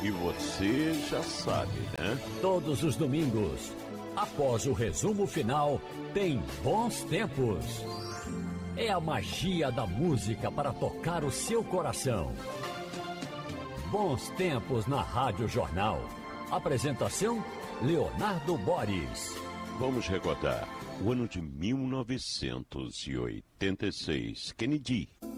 E você já sabe, né? Todos os domingos, após o resumo final, tem Bons Tempos. É a magia da música para tocar o seu coração. Bons Tempos na Rádio Jornal. Apresentação, Leonardo Boris. Vamos recordar o ano de 1986. Kennedy.